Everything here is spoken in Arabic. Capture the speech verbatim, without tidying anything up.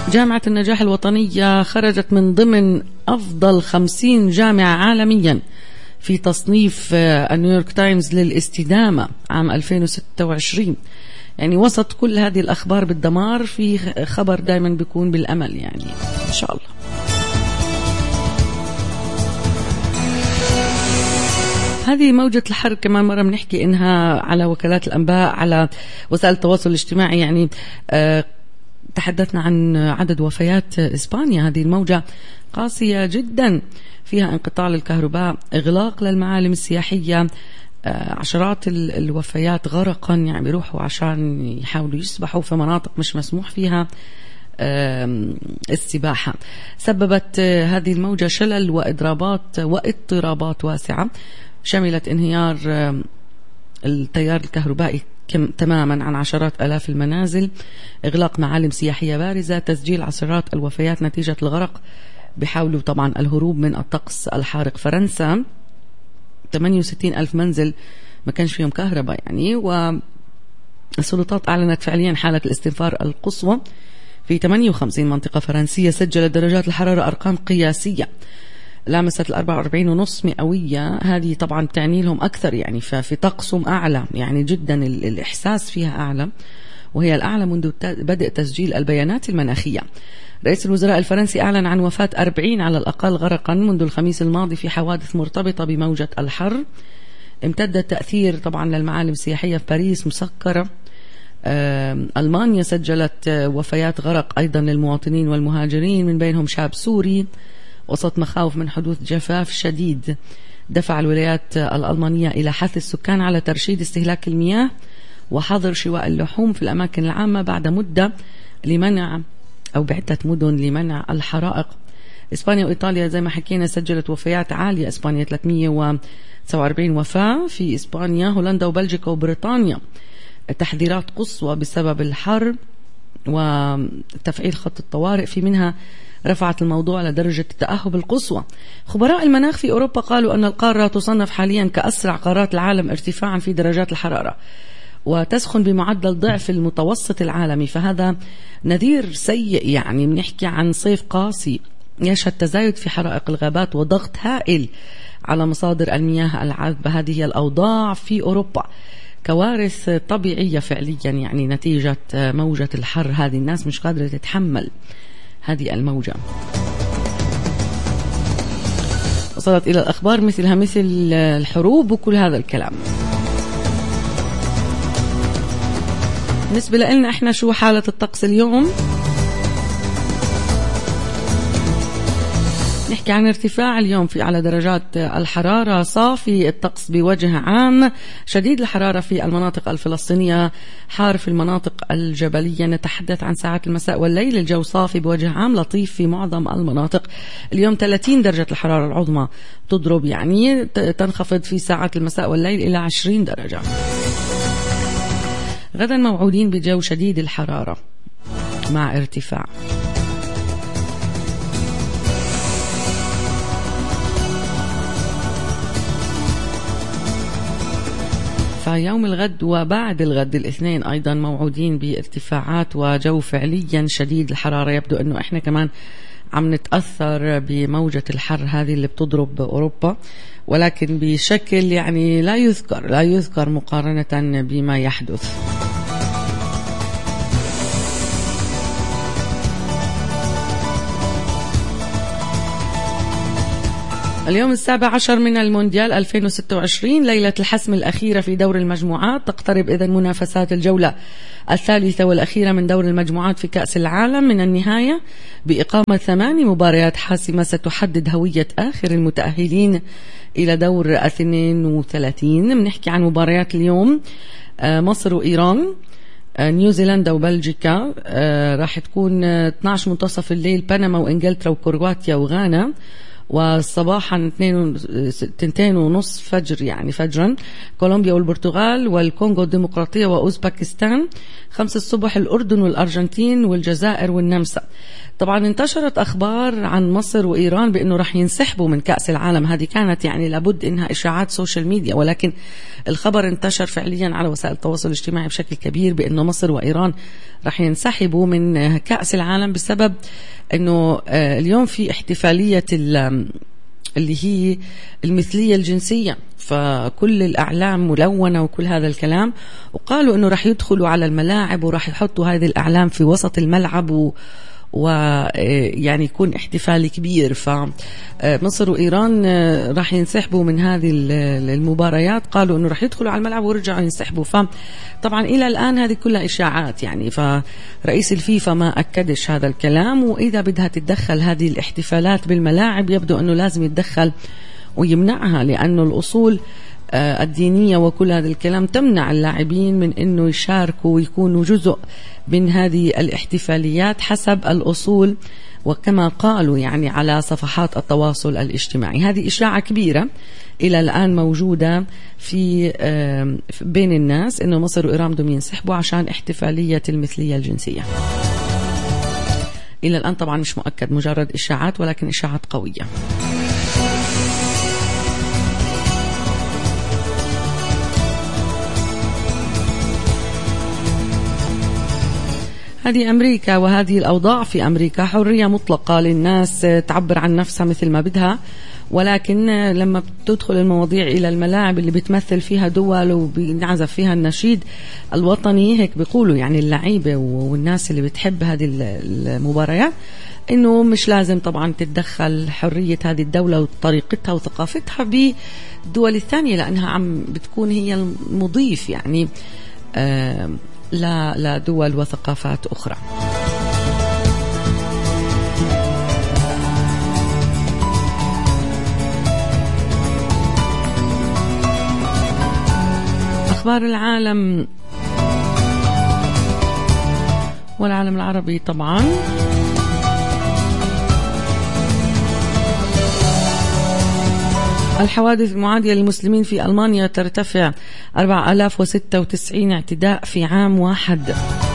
جامعة النجاح الوطنية خرجت من ضمن أفضل خمسين جامعة عالميا في تصنيف نيويورك تايمز للاستدامة عام ألفين وستة وعشرين. يعني وسط كل هذه الأخبار بالدمار في خبر دائما بيكون بالأمل، يعني إن شاء الله. هذه موجة الحر كمان مرة بنحكي إنها على وكالات الأنباء، على وسائل التواصل الاجتماعي. يعني آه تحدثنا عن عدد وفيات إسبانيا. هذه الموجة قاسية جدا، فيها انقطاع للكهرباء، إغلاق للمعالم السياحية، آه عشرات الوفيات غرقا، يعني بيروحوا عشان يحاولوا يسبحوا في مناطق مش مسموح فيها آه السباحة. سببت آه هذه الموجة شلل وإضرابات واضطرابات واسعة، شملت انهيار آه التيار الكهربائي تماما عن عشرات آلاف المنازل، إغلاق معالم سياحية بارزة، تسجيل عشرات الوفيات نتيجة الغرق. بيحاولوا طبعا الهروب من الطقس الحارق. فرنسا ثمانية وستين ألف منزل ما كانش فيهم كهرباء يعني، والسلطات أعلنت فعليا حالة الاستنفار القصوى في ثمانية وخمسين منطقة فرنسية. سجلت درجات الحرارة أرقام قياسية لامست الأربعة وأربعين ونص مئوية. هذه طبعا تعني لهم أكثر، يعني ففي طقسهم أعلى، يعني جدا الإحساس فيها أعلى، وهي الأعلى منذ بدء تسجيل البيانات المناخية. رئيس الوزراء الفرنسي أعلن عن وفاة أربعين على الأقل غرقا منذ الخميس الماضي في حوادث مرتبطة بموجة الحر. امتد التأثير طبعا للمعالم السياحية في باريس مسكرة. ألمانيا سجلت وفيات غرق أيضا للمواطنين والمهاجرين، من بينهم شاب سوري، وسط مخاوف من حدوث جفاف شديد. دفع الولايات الألمانية إلى حث السكان على ترشيد استهلاك المياه وحظر شواء اللحوم في الأماكن العامة بعد مدة لمنع أو بعدة مدن لمنع الحرائق. إسبانيا وإيطاليا زي ما حكينا سجلت وفيات عالية. إسبانيا ثلاثمئة وتسعة وأربعين وفاة في إسبانيا. هولندا وبلجيكا وبريطانيا تحذيرات قصوى بسبب الحر وتفعيل خط الطوارئ، في منها رفعت الموضوع لدرجة التأهب القصوى. خبراء المناخ في أوروبا قالوا أن القارة تصنف حاليا كأسرع قارات العالم ارتفاعا في درجات الحرارة، وتسخن بمعدل ضعف المتوسط العالمي، فهذا نذير سيء. يعني بنحكي عن صيف قاسي يشهد تزايد في حرائق الغابات وضغط هائل على مصادر المياه العذبة. هذه هي الأوضاع في أوروبا، كوارث طبيعية فعليا، يعني نتيجة موجة الحر هذه. الناس مش قادرة تتحمل هذه الموجة. وصلت إلى الأخبار مثلها مثل الحروب وكل هذا الكلام. بالنسبة لنا إحنا شو حالة الطقس اليوم؟ نحكي عن ارتفاع اليوم في على درجات الحرارة. صافي الطقس بوجه عام، شديد الحرارة في المناطق الفلسطينية، حار في المناطق الجبلية. نتحدث عن ساعات المساء والليل، الجو صافي بوجه عام، لطيف في معظم المناطق. اليوم ثلاثين درجة الحرارة العظمى تضرب، يعني تنخفض في ساعات المساء والليل إلى عشرين درجة. غدا موعودين بجو شديد الحرارة مع ارتفاع. فيوم الغد وبعد الغد الاثنين أيضا موعودين بارتفاعات وجو فعليا شديد الحرارة. يبدو أنه إحنا كمان عم نتأثر بموجة الحر هذه اللي بتضرب أوروبا، ولكن بشكل يعني لا يذكر لا يذكر مقارنة بما يحدث. اليوم السابع عشر من المونديال ألفين وستة وعشرين، ليلة الحسم الأخيرة في دور المجموعات. تقترب إذن منافسات الجولة الثالثة والأخيرة من دور المجموعات في كأس العالم من النهاية، بإقامة ثماني مباريات حاسمة ستحدد هوية آخر المتأهلين إلى دور اثنين وثلاثين. بنحكي عن مباريات اليوم: مصر وإيران، نيوزيلندا وبلجيكا، راح تكون اثني عشر منتصف الليل، بنما وإنجلترا وكرواتيا وغانا، وصباحا تنتين ونص فجر يعني فجرا كولومبيا والبرتغال والكونغو الديمقراطية وأوزباكستان. خمسة الصبح الأردن والأرجنتين والجزائر والنمسا. طبعا انتشرت أخبار عن مصر وإيران بأنه رح ينسحبوا من كأس العالم. هذه كانت يعني لابد إنها إشاعات سوشيال ميديا، ولكن الخبر انتشر فعليا على وسائل التواصل الاجتماعي بشكل كبير بأنه مصر وإيران رح ينسحبوا من كأس العالم بسبب أنه اليوم في احتفالية اللي هي المثلية الجنسية، فكل الأعلام ملونة وكل هذا الكلام، وقالوا أنه رح يدخلوا على الملاعب ورح يحطوا هذه الأعلام في وسط الملعب و ويعني يكون احتفال كبير. فمصر وإيران راح ينسحبوا من هذه المباريات، قالوا أنه راح يدخلوا على الملعب ورجعوا ينسحبوا. فطبعا إلى الآن هذه كلها إشاعات يعني، فرئيس الفيفا ما أكدش هذا الكلام، وإذا بدها تتدخل هذه الاحتفالات بالملاعب يبدو أنه لازم يتدخل ويمنعها، لأنه الأصول الدينية وكل هذا الكلام تمنع اللاعبين من أنه يشاركوا ويكونوا جزء من هذه الاحتفاليات حسب الأصول وكما قالوا يعني على صفحات التواصل الاجتماعي. هذه إشاعة كبيرة إلى الآن موجودة في بين الناس أنه مصر وإيران بدهم ينسحبوا عشان احتفالية المثلية الجنسية. إلى الآن طبعا مش مؤكد، مجرد إشاعات ولكن إشاعات قوية. هذه أمريكا وهذه الأوضاع في أمريكا، حرية مطلقة للناس تعبر عن نفسها مثل ما بدها، ولكن لما بتدخل المواضيع إلى الملاعب اللي بتمثل فيها دول وبنعزف فيها النشيد الوطني، هيك بيقولوا يعني اللعيبة والناس اللي بتحب هذه المباريات إنه مش لازم طبعا تتدخل حرية هذه الدولة وطريقتها وثقافتها بالدول الثانية، لأنها عم بتكون هي المضيف يعني آه لا لا دول وثقافات أخرى. أخبار العالم والعالم العربي طبعا. الحوادث المعادية للمسلمين في ألمانيا ترتفع أربعة آلاف وستة وتسعين اعتداء في عام واحد.